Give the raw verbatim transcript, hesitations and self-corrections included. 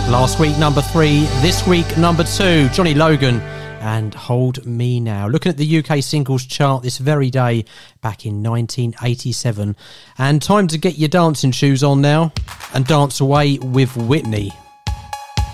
Last week, number three. This week, number two. Johnny Logan and Hold Me Now. Looking at the U K singles chart this very day back in nineteen eighty-seven. And time to get your dancing shoes on now and dance away with Whitney.